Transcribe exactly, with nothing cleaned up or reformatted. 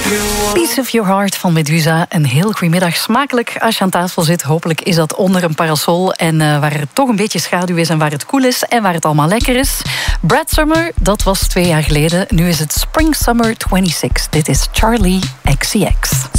Piece of Your Heart van Medusa. Een heel goedemiddag. Smakelijk als je aan tafel zit. Hopelijk is dat onder een parasol. En uh, waar er toch een beetje schaduw is en waar het koel is. En waar het allemaal lekker is. Brad Summer, dat was twee jaar geleden. Nu is het Spring Summer tweeëntwintig. Dit is Charlie X C X.